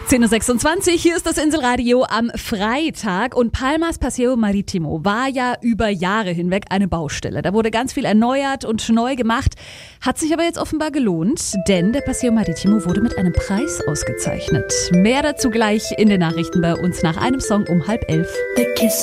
10.26 Uhr, hier ist das Inselradio am Freitag und Palmas Paseo Marítimo war ja über Jahre hinweg eine Baustelle. Da wurde ganz viel erneuert und neu gemacht, hat sich aber jetzt offenbar gelohnt, denn der Paseo Marítimo wurde mit einem Preis ausgezeichnet. Mehr dazu gleich in den Nachrichten bei uns nach einem Song um 10:30.